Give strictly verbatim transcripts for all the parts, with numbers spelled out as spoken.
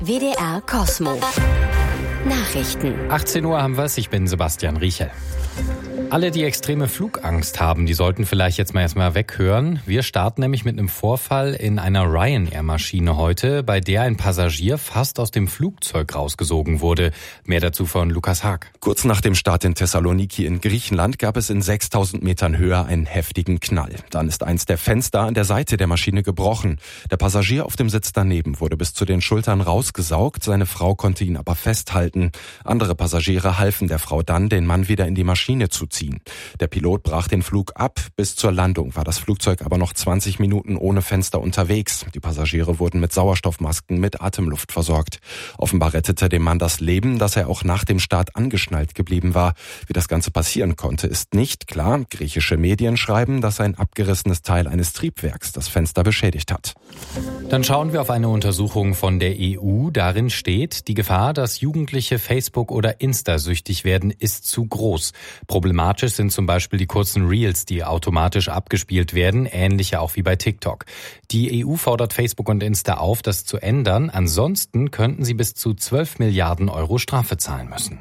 W D R Cosmo. Nachrichten. achtzehn Uhr haben wir es, ich bin Sebastian Riechel. Alle, die extreme Flugangst haben, die sollten vielleicht jetzt mal erstmal weghören. Wir starten nämlich mit einem Vorfall in einer Ryanair-Maschine heute, bei der ein Passagier fast aus dem Flugzeug rausgesogen wurde. Mehr dazu von Lukas Haag. Kurz nach dem Start in Thessaloniki in Griechenland gab es in sechstausend Metern Höhe einen heftigen Knall. Dann ist eins der Fenster an der Seite der Maschine gebrochen. Der Passagier auf dem Sitz daneben wurde bis zu den Schultern rausgesaugt. Seine Frau konnte ihn aber festhalten. Andere Passagiere halfen der Frau dann, den Mann wieder in die Maschine zu ziehen. Der Pilot brach den Flug ab. Bis zur Landung war das Flugzeug aber noch zwanzig Minuten ohne Fenster unterwegs. Die Passagiere wurden mit Sauerstoffmasken mit Atemluft versorgt. Offenbar rettete dem Mann das Leben, dass er auch nach dem Start angeschnallt geblieben war. Wie das Ganze passieren konnte, ist nicht klar. Griechische Medien schreiben, dass ein abgerissenes Teil eines Triebwerks das Fenster beschädigt hat. Dann schauen wir auf eine Untersuchung von der E U. Darin steht, die Gefahr, dass Jugendliche Facebook- oder Insta-süchtig werden, ist zu groß. Problematisch sind zum Beispiel die kurzen Reels, die automatisch abgespielt werden, ähnlich ja auch wie bei TikTok. Die E U fordert Facebook und Insta auf, das zu ändern. Ansonsten könnten sie bis zu zwölf Milliarden Euro Strafe zahlen müssen.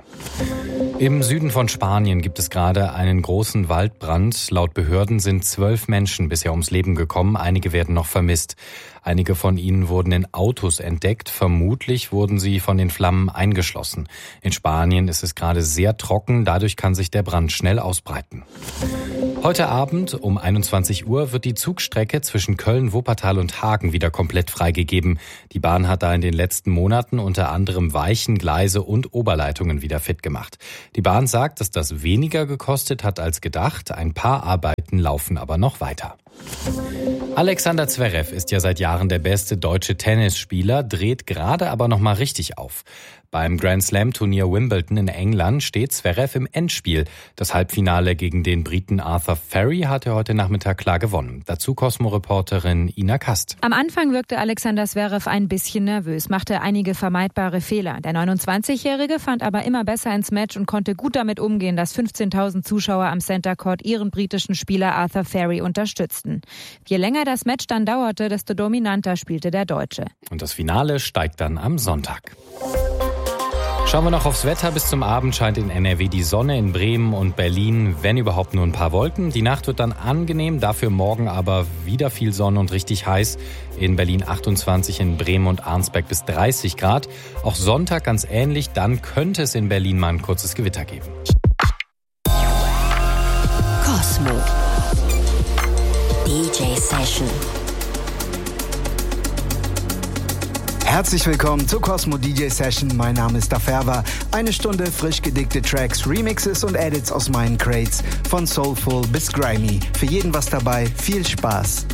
Im Süden von Spanien gibt es gerade einen großen Waldbrand. Laut Behörden sind zwölf Menschen bisher ums Leben gekommen. Einige werden noch vermisst. Einige von ihnen wurden in Autos entdeckt. Vermutlich wurden sie von den Flammen eingeschlossen. In Spanien ist es gerade sehr trocken. Dadurch kann sich der Brand schnell ausbreiten. Heute Abend um einundzwanzig Uhr wird die Zugstrecke zwischen Köln, Wuppertal und Hagen wieder komplett freigegeben. Die Bahn hat da in den letzten Monaten unter anderem Weichen, Gleise und Oberleitungen wieder fit gemacht. Die Bahn sagt, dass das weniger gekostet hat als gedacht. Ein paar Arbeiten laufen aber noch weiter. Alexander Zverev ist ja seit Jahren der beste deutsche Tennisspieler, dreht gerade aber noch mal richtig auf. Beim Grand Slam Turnier Wimbledon in England steht Zverev im Endspiel. Das Halbfinale gegen den Briten Arthur Ferry hat er heute Nachmittag klar gewonnen. Dazu Cosmo-Reporterin Ina Kast. Am Anfang wirkte Alexander Zverev ein bisschen nervös, machte einige vermeidbare Fehler. Der neunundzwanzigjährige fand aber immer besser ins Match und konnte gut damit umgehen, dass fünfzehntausend Zuschauer am Center Court ihren britischen Spieler Arthur Ferry unterstützten. Je länger das Match dann dauerte, desto dominanter spielte der Deutsche. Und das Finale steigt dann am Sonntag. Schauen wir noch aufs Wetter. Bis zum Abend scheint in N R W die Sonne, in Bremen und Berlin, wenn überhaupt, nur ein paar Wolken. Die Nacht wird dann angenehm, dafür morgen aber wieder viel Sonne und richtig heiß. In Berlin achtundzwanzig, in Bremen und Arnsberg bis dreißig Grad. Auch Sonntag ganz ähnlich, dann könnte es in Berlin mal ein kurzes Gewitter geben. Cosmo. D J Session. Herzlich willkommen zur Cosmo D J Session. Mein Name ist Daferva. Eine Stunde frisch gedickte Tracks, Remixes und Edits aus meinen Crates. Von Soulful bis Grimy. Für jeden was dabei. Viel Spaß.